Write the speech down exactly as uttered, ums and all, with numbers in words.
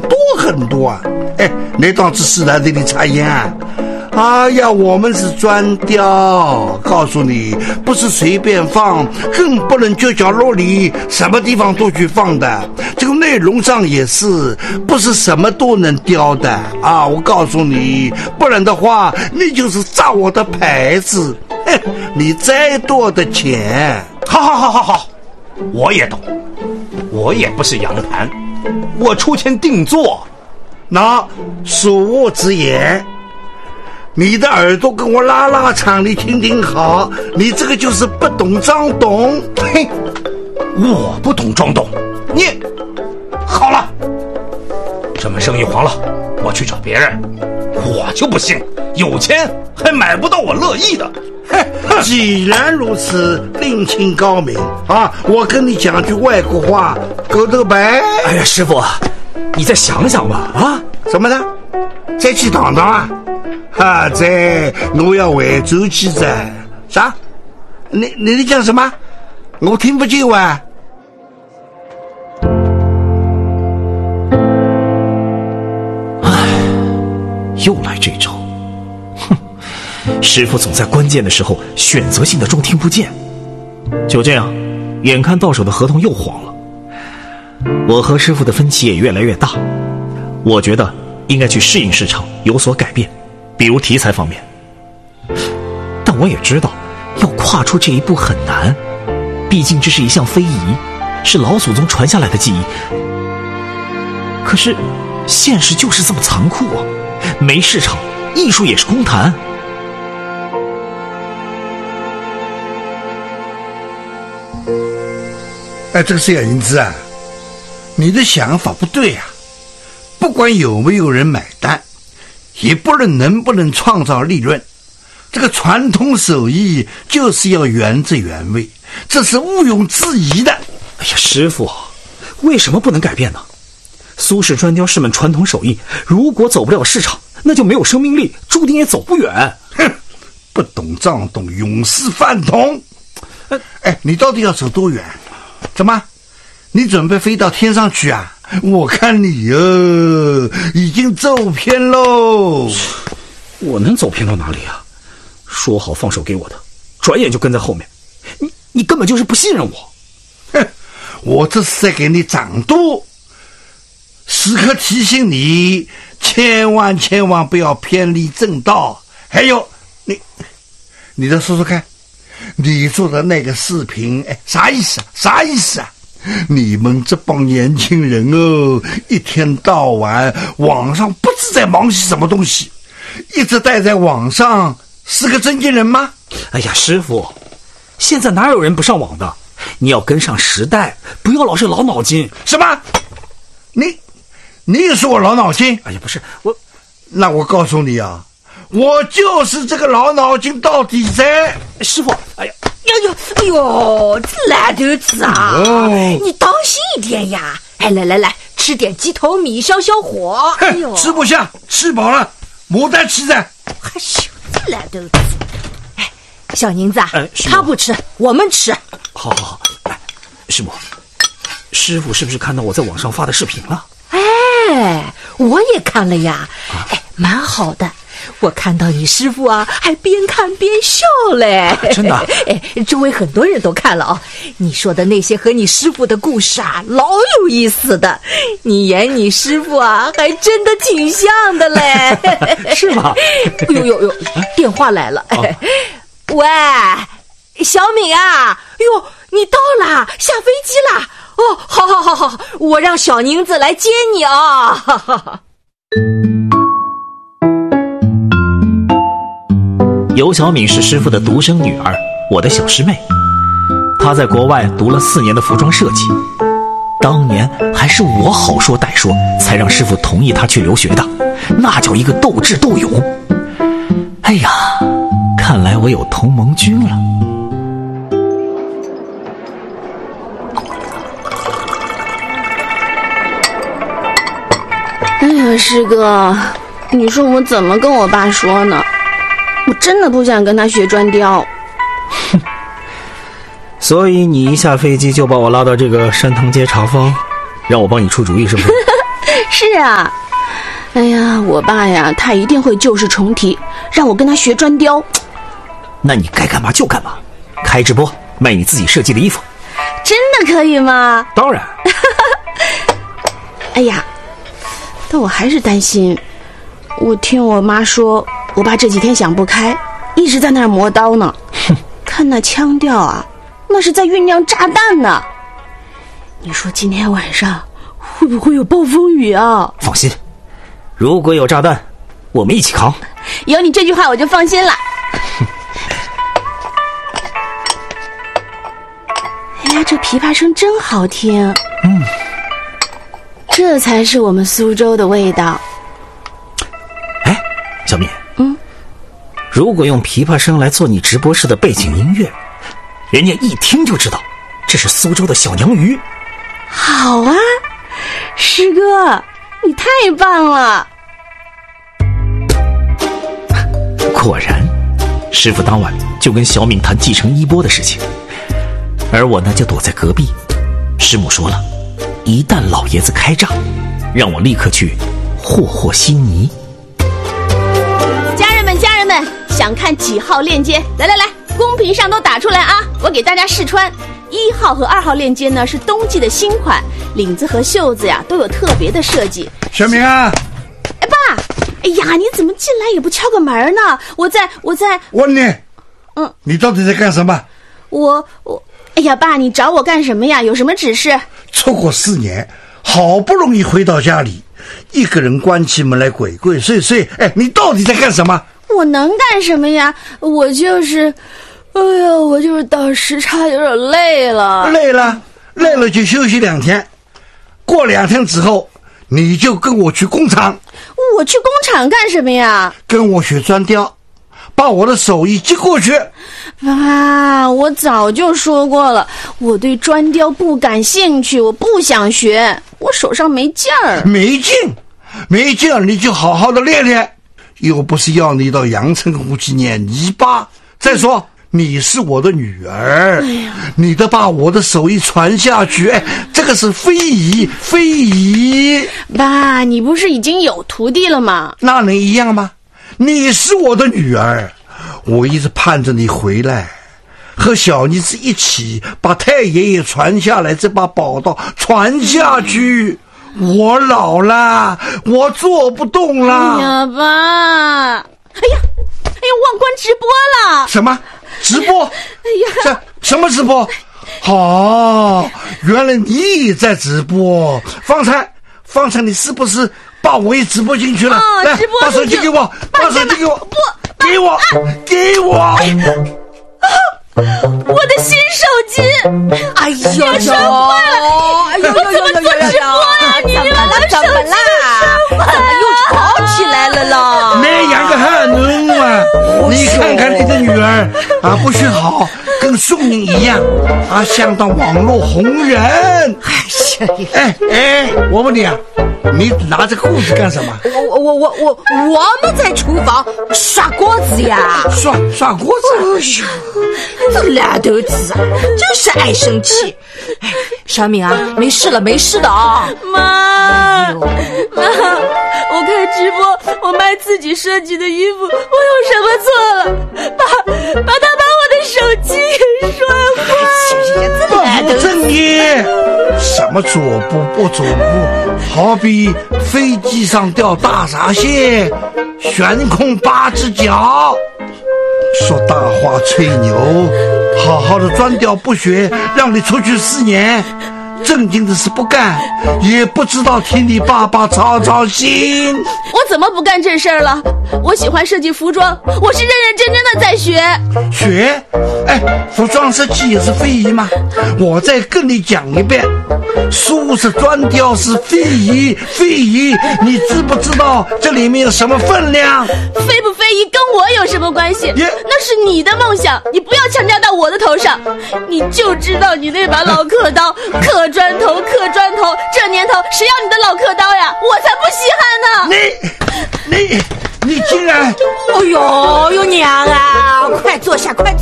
多很多啊！哎，那档子是在这里插烟啊？哎呀，我们是专雕，告诉你，不是随便放，更不能就角落里什么地方都去放的。这个内容上也是，不是什么都能雕的啊！我告诉你，不然的话，你就是炸我的牌子。嘿，你再多的钱， 好好好好好，我也懂，我也不是杨盘，我出钱定做。 那恕我直言。你的耳朵跟我拉拉长，你听听好，你这个就是不懂装懂。 嘿，我不懂装懂，你好了，这门生意黄了，我去找别人。我就不信有钱还买不到我乐意的。 既然如此，另请高明啊！我跟你讲句外国话，狗头白。 哎呀，师傅，你再想想吧啊！ 什么呢？再去躺躺啊？啊，在我要回走起噻。啥？你你你讲什么？我听不见哇。 唉，又来这招。哼，师傅总在关键的时候选择性的装听不见。就这样，眼看到手的合同又黄了。我和师傅的分歧也越来越大。我觉得应该去适应市场，有所改变。比如题材方面，但我也知道要跨出这一步很难，毕竟这是一项非遗，是老祖宗传下来的技艺。可是现实就是这么残酷啊，没市场，艺术也是空谈。 哎，这个小银子啊，你的想法不对啊，不管有没有人买单，也不论能不能创造利润，这个传统手艺就是要原汁原味，这是毋庸置疑的。 哎呀，师傅，为什么不能改变呢？苏式砖雕是门传统手艺，如果走不了市场，那就没有生命力，注定也走不远。 哼，不懂装懂，永世饭桶。哎，你到底要走多远？怎么，你准备飞到天上去啊？我看你哟，已经走偏喽。 我能走偏到哪里啊？说好放手给我的，转眼就跟在后面。你你根本就是不信任我。 哼，我这是在给你掌舵，时刻提醒你，千万千万不要偏离正道。还有，你，你再说说看，你做的那个视频，哎，啥意思啊？啥意思啊？你们这帮年轻人哦，一天到晚网上不知在忙些什么东西，一直待在网上，是个正经人吗？ 哎呀，师傅，现在哪有人不上网的？你要跟上时代，不要老是老脑筋。 什么？你，你也说我老脑筋？ 哎呀，不是我， 那我告诉你啊，我就是这个老脑筋到底噻。 师傅，哎呀。 哎呦哎呦，这烂豆子啊！哦，你当心一点呀！哎，来来来，吃点鸡头米消消火。哎呦， 吃不下，吃饱了，牡丹吃噻。 哎呦，这烂豆子！哎，小宁子啊， 哎， 他不吃，我们吃。 好好好，哎，师母，师傅是不是看到我在网上发的视频了？ 哎，我也看了呀，啊、哎，蛮好的。我看到你师傅啊，还边看边笑嘞、啊！ 真的？ 哎，周围很多人都看了哦。你说的那些和你师傅的故事啊，老有意思的。你演你师傅啊，还真的挺像的嘞。 是吗？ 呦呦呦，电话来了。哦、喂，小敏啊，哟，你到了，下飞机了。哦，好好好好，我让小宁子来接你啊。哈哈。 尤小敏是师傅的独生女儿，我的小师妹。她在国外读了四年的服装设计，当年还是我好说歹说，才让师傅同意她去留学的，那叫一个斗智斗勇。哎呀，看来我有同盟军了。 哎呀，师哥，你说我怎么跟我爸说呢？我真的不想跟他学砖雕。 哼，所以你一下飞机就把我拉到这个山塘街茶坊，让我帮你出主意是不是？ 是啊，哎呀，我爸呀，他一定会旧事重提，让我跟他学砖雕。 那你该干嘛就干嘛，开直播卖你自己设计的衣服。 真的可以吗？ 当然。 哎呀，但我还是担心。我听我妈说，我爸这几天想不开，一直在那儿磨刀呢。看那腔调啊，那是在酝酿炸弹呢。你说今天晚上会不会有暴风雨啊？ 放心，如果有炸弹，我们一起扛。 有你这句话我就放心了。哎呀，这琵琶声真好听。 嗯， 这才是我们苏州的味道。 哎，小敏， 嗯， 如果用琵琶声来做你直播室的背景音乐，人家一听就知道这是苏州的小娘鱼。 好啊，师哥，你太棒了。 果然，师傅当晚就跟小敏谈继承衣钵的事情，而我呢就躲在隔壁。师母说了，一旦老爷子开炸，让我立刻去和和稀泥。 家人们，家人们，想看几号链接？来来来，公屏上都打出来啊！我给大家试穿。一号和二号链接呢是冬季的新款，领子和袖子呀都有特别的设计。 小明啊， 哎爸，哎呀，你怎么进来也不敲个门呢？我在我在问你， 嗯， 你到底在干什么？ 我我，哎呀爸，你找我干什么呀？有什么指示？ 出国四年，好不容易回到家里，一个人关起门来鬼鬼祟祟。哎，你到底在干什么？ 我能干什么呀？我就是，哎呀，我就是倒时差有点累了。 累了，累了就休息两天。过两天之后，你就跟我去工厂。 我去工厂干什么呀？ 跟我学砖雕，把我的手艺接过去。 爸，我早就说过了，我对砖雕不感兴趣，我不想学，我手上没劲儿。 没劲，没劲儿，你就好好的练练。又不是要你到阳澄湖去捏泥巴。再说，你是我的女儿，哎、你得把我的手艺传下去。哎，这个是非遗，非遗。 爸，你不是已经有徒弟了吗？ 那能一样吗？你是我的女儿，我一直盼着你回来，和小妮子一起把太爷爷传下来这把宝刀传下去。我老了，我做不动了。 哎呀，爸！哎呀，哎呀，忘关直播了。 什么直播？ 哎呀， 什什么直播？哦，原来你也在直播。方才，方才你是不是把我也直播进去了？ 哦， 来， 直播把手机给我，把手机给我， 不， 给我，给我。 啊我的新手机！ 哎呦呦， 摔坏了！ 哎呦呦呦呦呦呦！ 怎么做直播呀？你怎么了？怎么啦？怎么又吵起来了啦？ 那样个汉人啊！你看看你的女儿啊，不学好，跟宋宁一样啊，想当网络红人。 哎呀， 哎哎，我问你啊，你拿着裤子干什么？ 我我我我我们在厨房刷锅子呀， 刷刷锅子。 这烂头子啊，真是爱生气。哎，小敏啊，没事了，没事的啊。 妈，哎、妈，我开直播，我卖自己设计的衣服，我有什么错了？爸，爸，他把我的手机给摔坏了。 不务正业，什么左部不左部，好比飞机上掉大闸蟹，悬空八只脚。说大话吹牛，好好的专雕不学，让你出去四年，正经的是不干，也不知道替你爸爸操操心。 我怎么不干这事儿了？我喜欢设计服装，我是认认真真的在学。 学？哎，服装设计也是非遗吗？我再跟你讲一遍，书是专雕是非遗，非遗，你知不知道这里面有什么分量？ 非不非遗跟我有什么关系？那是你的梦想，你不要强加到我的头上。你就知道你那把老刻刀，刻砖头，刻砖头，这年头谁要你的老刻刀呀？我才不稀罕呢！你，你，你竟然…… 哎呦呦娘啊！快坐下，快。